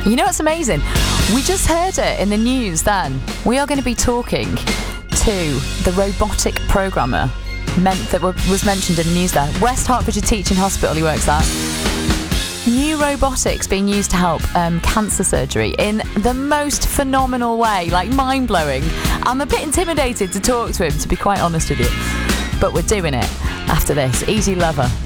You know what's amazing? We just heard it in the news then. We are going to be talking to the robotic programmer that was mentioned in the news there. West Hertfordshire Teaching Hospital he works at. New robotics being used to help cancer surgery in the most phenomenal way, like mind-blowing. I'm a bit intimidated to talk to him, to be quite honest with you. But we're doing it after this. Easy Lover.